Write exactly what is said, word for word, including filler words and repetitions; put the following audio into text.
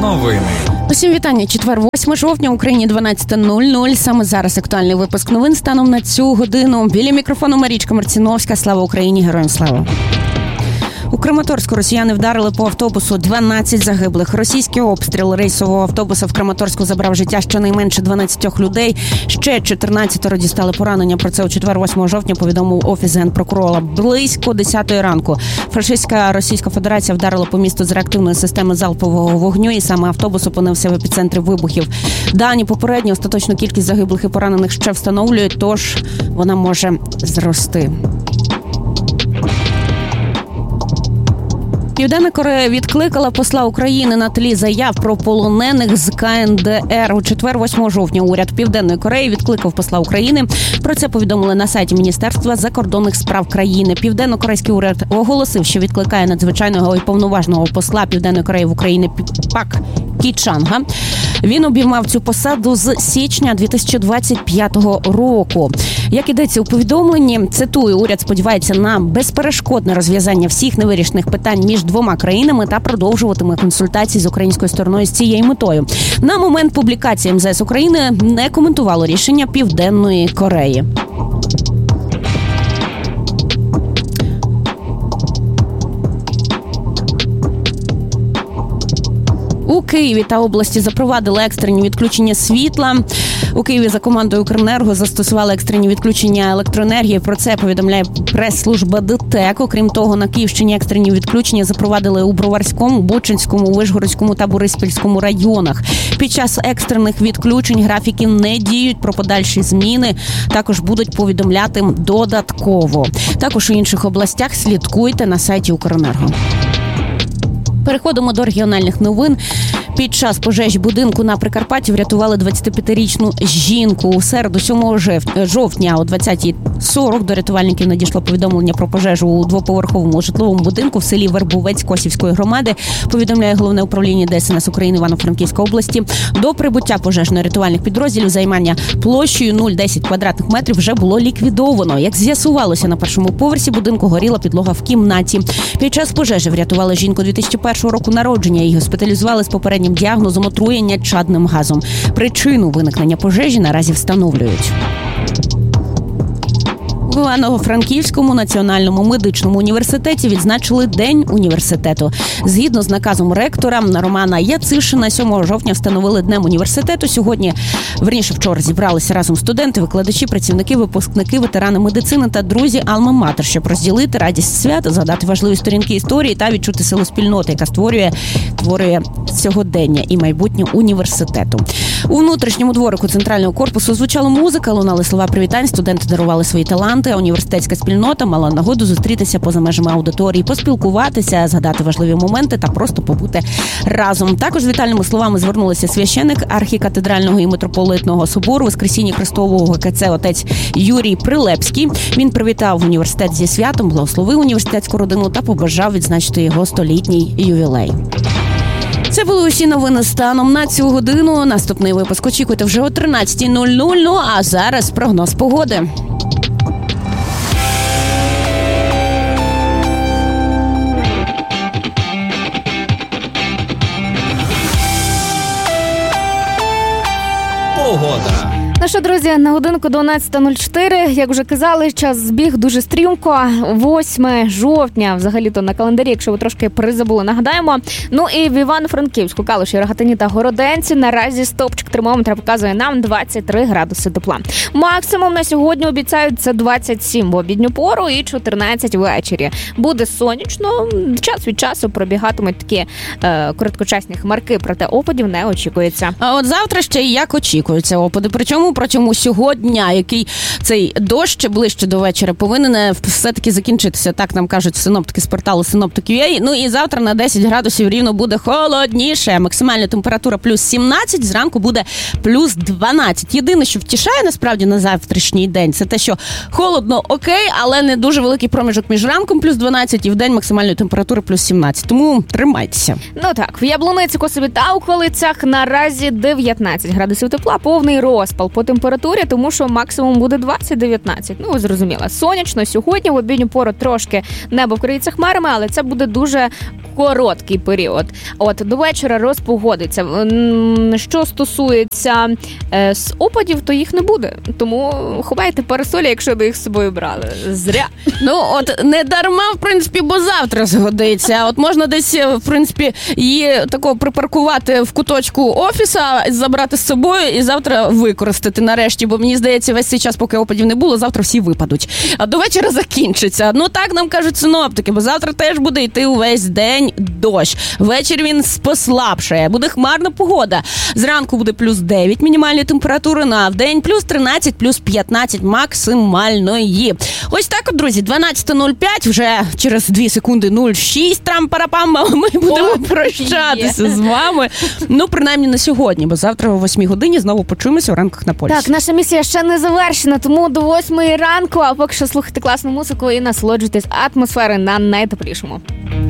Новини. Усім вітання. Четвер, восьме жовтня, Україні дванадцята нуль нуль. Саме зараз актуальний випуск новин станом на цю годину. Біля мікрофону Марічка Марціновська. Слава Україні, героям слава. У Краматорську росіяни вдарили по автобусу, дванадцять загиблих. Російський обстріл рейсового автобуса в Краматорську забрав життя щонайменше дванадцять людей. Ще чотирнадцять дістали поранення. Про це у четвер, восьмого жовтня, повідомив Офіс Генпрокурора. Близько десятої ранку фашистська Російська Федерація вдарила по місту з реактивної системи залпового вогню, і саме автобус опинився в епіцентрі вибухів. Дані попередні, остаточну кількість загиблих і поранених ще встановлюють, тож вона може зрости. Південна Корея відкликала посла України на тлі заяв про полонених з ка ен де ер. У четвер, восьмого жовтня, уряд Південної Кореї відкликав посла України. Про це повідомили на сайті Міністерства закордонних справ країни. Південно-корейський уряд оголосив, що відкликає надзвичайного і повноважного посла Південної Кореї в Україні Пак Кі Чанга. Він обіймав цю посаду з січня дві тисячі двадцять п'ятого року. Як ідеться у повідомленні, цитую, уряд сподівається на безперешкодне розв'язання всіх невирішених питань між двома країнами та продовжуватиме консультації з українською стороною з цією метою. На момент публікації ем зе ес України не коментувало рішення Південної Кореї. У Києві та області запровадили екстрені відключення світла. У Києві за командою Укренерго застосували екстрені відключення електроенергії. Про це повідомляє прес-служба де те ек. Окрім того, на Київщині екстрені відключення запровадили у Броварському, Бучанському, Вишгородському та Бориспільському районах. Під час екстрених відключень графіки не діють. Про подальші зміни також будуть повідомляти додатково. Також у інших областях слідкуйте на сайті Укренерго. Переходимо до регіональних новин. Під час пожежі будинку на Прикарпатті врятували двадцятип'ятирічну жінку. У середу, сьомого жовтня о двадцятій сорок до рятувальників надійшло повідомлення про пожежу у двоповерховому житловому будинку в селі Вербовець Косівської громади, повідомляє Головне управління де ес ен ес України Івано-Франківської області. До прибуття пожежно-рятувальних підрозділів займання площею нуль цілих десять квадратних метрів вже було ліквідовано. Як з'ясувалося, на першому поверсі будинку горіла підлога в кімнаті. Під час пожежі врятували жінку дві тисячі першого року народження. Її госпіталізували з попереднім діагнозом отруєння чадним газом. Причину виникнення пожежі наразі встановлюють. В Івано-Франківському національному медичному університеті відзначили День університету. Згідно з наказом ректора Романа Яцишина, сьомого жовтня встановили Днем університету. Сьогодні, верніше вчора, зібралися разом студенти, викладачі, працівники, випускники, ветерани медицини та друзі Алма-Матер, щоб розділити радість свята, згадати важливі сторінки історії та відчути силу спільноти, яка створює, творює сьогодення і майбутнє університету. У внутрішньому дворику центрального корпусу звучала музика, лунали слова привітань, студенти дарували свої таланти, а університетська спільнота мала нагоду зустрітися поза межами аудиторії, поспілкуватися, згадати важливі моменти та просто побути разом. Також з вітальними словами звернулися священик архікатедрального і митрополитного собору Воскресіння Христового ге ка це отець Юрій Прилепський. Він привітав університет зі святом, благословив університетську родину та побажав відзначити його столітній ювілей. Це були усі новини станом на цю годину. Наступний випуск очікуйте вже о тринадцятій нуль нуль. Ну а зараз прогноз погоди. Погода. Ну що, друзі, на годинку дванадцята нуль чотири, як вже казали, час збіг дуже стрімко. восьме жовтня, взагалі-то на календарі, якщо ви трошки призабули, нагадаємо. Ну і в Івано-Франківську, Калуші, Рогатині та Городенці наразі стопчик термометра показує нам двадцять три градуси тепла. Максимум на сьогодні обіцяють це двадцять сім в обідню пору і чотирнадцять ввечері. Буде сонячно, час від часу пробігатимуть такі е, короткочасні хмарки, проте опадів не очікується. А от завтра ще і як очікуються опади. Причому протягом усього дня, який цей дощ ближче до вечора повинен все-таки закінчитися. Так нам кажуть синоптики з порталу Синоптик.ua. Ну і завтра на десять градусів рівно буде холодніше. Максимальна температура плюс сімнадцять, зранку буде плюс дванадцять. Єдине, що втішає насправді на завтрашній день, це те, що холодно, окей, але не дуже великий проміжок між ранком плюс дванадцять і в день максимальної температури плюс сімнадцять. Тому тримайтеся. Ну так, в Яблуниці, Косові та околицях наразі дев'ятнадцять градусів тепла, повний розпал по температурі, тому що максимум буде двадцять дев'ятнадцять. Ну, зрозуміло. Сонячно сьогодні, в обідню пору трошки небо вкриється хмарами, але це буде дуже короткий період. От, до вечора розпогодиться. Що стосується е, з опадів, то їх не буде. Тому ховайте парасолі, якщо ви їх з собою брали. Зря. Ну, от не дарма, в принципі, бо завтра згодиться. От можна десь, в принципі, її тако припаркувати в куточку офіса, забрати з собою і завтра використати нарешті. Бо мені здається, весь цей час, поки опадів не було, завтра всі випадуть. А до вечора закінчиться. Ну, так нам кажуть синоптики, бо завтра теж буде йти увесь день дощ. Ввечері він послабшає. Буде хмарна погода. Зранку буде плюс дев'ять мінімальної температури, на вдень плюс тринадцять, плюс п'ятнадцять максимальної. Ось так от, друзі, дванадцята нуль п'ять, вже через дві секунди нуль шість, трам-парапам, ми будемо О, прощатися є. з вами. Ну, принаймні на сьогодні, бо завтра о восьмій годині знову почуємося у ранках на полюсі. Так, наша місія ще не завершена, тому до восьмої ранку, а поки що слухайте класну музику і насолоджуйтесь атмосферою на найтеплішому.